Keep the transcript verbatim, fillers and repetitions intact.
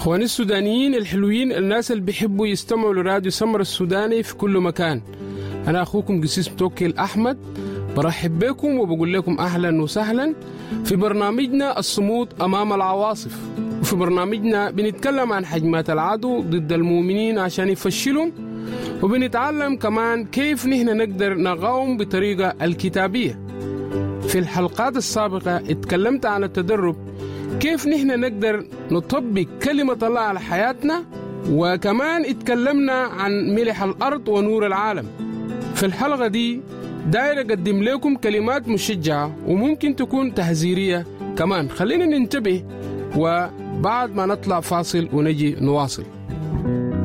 اخواني السودانيين الحلوين، الناس اللي بيحبوا يستمعوا لراديو سمر السوداني في كل مكان، انا اخوكم قسيس متوكل احمد برحب بكم وبقول لكم اهلا وسهلا في برنامجنا الصمود امام العواصف. وفي برنامجنا بنتكلم عن هجمات العدو ضد المؤمنين عشان يفشلهم، وبنتعلم كمان كيف نحن نقدر نقاوم بطريقة الكتابية. في الحلقات السابقة اتكلمت عن التدرب، كيف نحن نقدر نطبق كلمة الله على حياتنا، وكمان اتكلمنا عن ملح الأرض ونور العالم. في الحلقة دي داير أقدم لكم كلمات مشجعة وممكن تكون تحذيرية كمان. خلينا ننتبه وبعد ما نطلع فاصل ونجي نواصل.